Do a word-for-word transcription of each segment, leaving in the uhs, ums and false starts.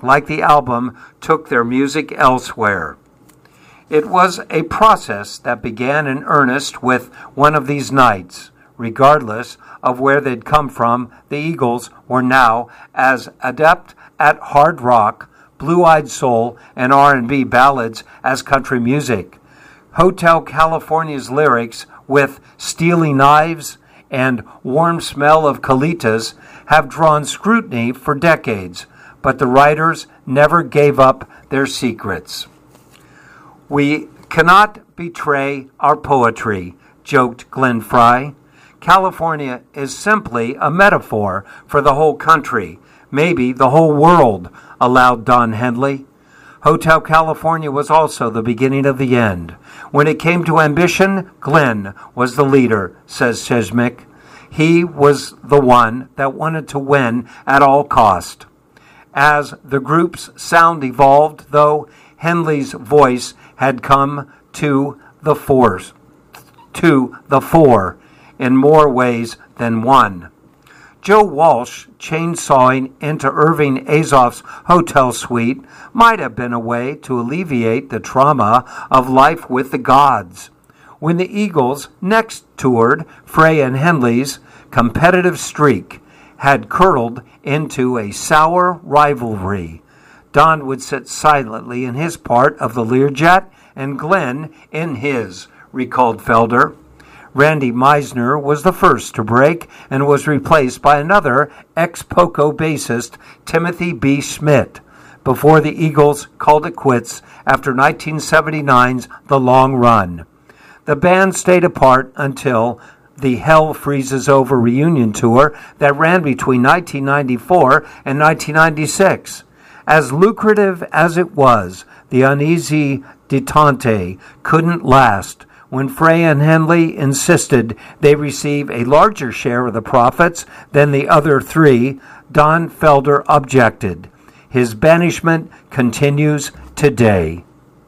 song, like the album, took their music elsewhere. It was a process that began in earnest with one of these nights. Regardless of where they'd come from, the Eagles were now as adept at hard rock, blue-eyed soul, and R and B ballads as country music. Hotel California's lyrics, with steely knives and warm smell of colitas, have drawn scrutiny for decades, but the writers never gave up their secrets. "We cannot betray our poetry," joked Glenn Frey. "California is simply a metaphor for the whole country, maybe the whole world," allowed Don Henley. Hotel California was also the beginning of the end. When it came to ambition, Glenn was the leader, says Szymczyk. He was the one that wanted to win at all cost. As the group's sound evolved, though, Henley's voice had come to the force, to the fore in more ways than one. Joe Walsh chainsawing into Irving Azoff's hotel suite might have been a way to alleviate the trauma of life with the gods. When the Eagles next toured, Frey and Henley's competitive streak had curdled into a sour rivalry. Don would sit silently in his part of the Learjet and Glenn in his, recalled Felder. Randy Meisner was the first to break and was replaced by another ex-Poco bassist, Timothy B. Schmidt, before the Eagles called it quits after nineteen seventy-nine's The Long Run. The band stayed apart until the Hell Freezes Over reunion tour that ran between nineteen ninety-four and nineteen ninety-six. As lucrative as it was, the uneasy detente couldn't last when Frey and Henley insisted they receive a larger share of the profits than the other three. Don Felder objected. His banishment continues today.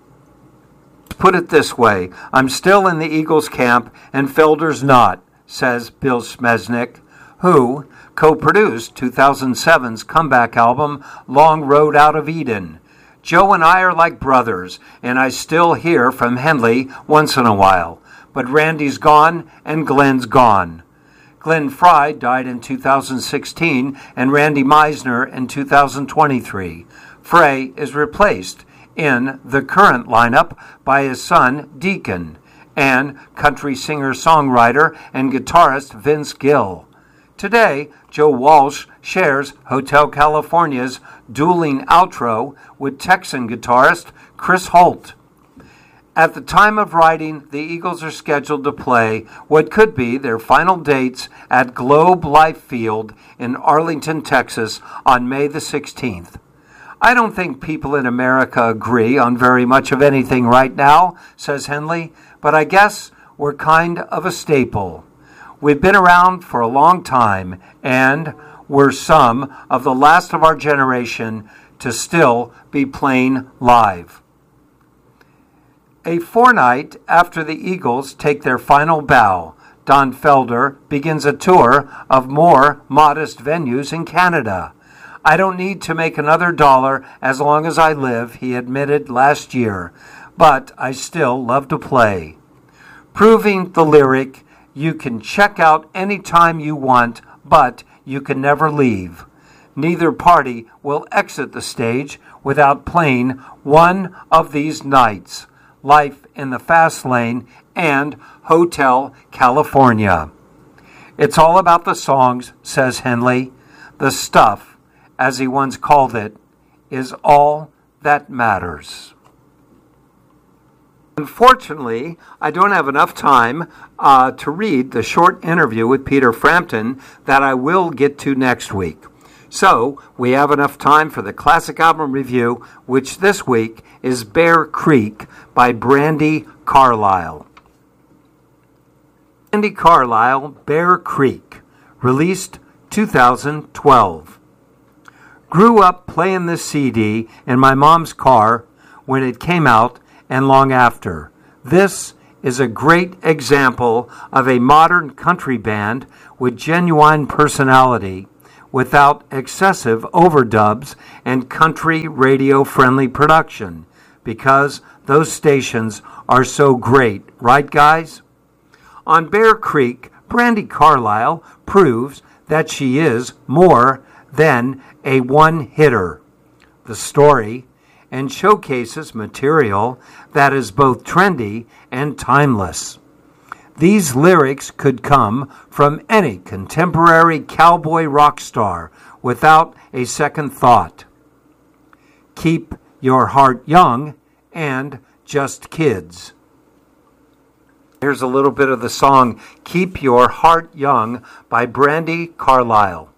Put it this way, I'm still in the Eagles camp and Felder's not, says Bill Szymczyk, who co-produced two thousand seven's comeback album, Long Road Out of Eden. Joe and I are like brothers, and I still hear from Henley once in a while. But Randy's gone, and Glenn's gone. Glenn Frey died in two thousand sixteen, and Randy Meisner in two thousand twenty-three. Frey is replaced in the current lineup by his son, Deacon, and country singer-songwriter and guitarist Vince Gill. Today, Joe Walsh shares Hotel California's dueling outro with Texan guitarist Chris Holt. At the time of writing, the Eagles are scheduled to play what could be their final dates at Globe Life Field in Arlington, Texas on May the sixteenth. I don't think people in America agree on very much of anything right now, says Henley, but I guess we're kind of a staple. We've been around for a long time, and we're some of the last of our generation to still be playing live. A fortnight after the Eagles take their final bow, Don Felder begins a tour of more modest venues in Canada. I don't need to make another dollar as long as I live, he admitted last year, but I still love to play. Proving the lyric, you can check out any time you want, but you can never leave. Neither party will exit the stage without playing one of these nights, Life in the Fast Lane and Hotel California. It's all about the songs, says Henley. The stuff, as he once called it, is all that matters. Unfortunately, I don't have enough time uh, to read the short interview with Peter Frampton that I will get to next week. So, we have enough time for the classic album review, which this week is Bear Creek by Brandi Carlile. Brandi Carlile, Bear Creek, released two thousand twelve. Grew up playing this C D in my mom's car when it came out and long after. This is a great example of a modern country band with genuine personality, without excessive overdubs and country radio-friendly production, because those stations are so great, right guys? On Bear Creek, Brandi Carlile proves that she is more than a one-hitter. The story, and showcases material that is both trendy and timeless. These lyrics could come from any contemporary cowboy rock star without a second thought. Keep your heart young and just kids. Here's a little bit of the song Keep Your Heart Young by Brandi Carlile.